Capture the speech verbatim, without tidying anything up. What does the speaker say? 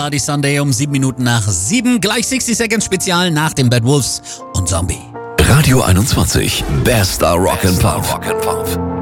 Bloody Sunday um sieben Minuten nach sieben. Gleich sechzig Seconds Spezial nach den Bad Wolves und Zombie. Radio einundzwanzig, Bester Rock and Pop.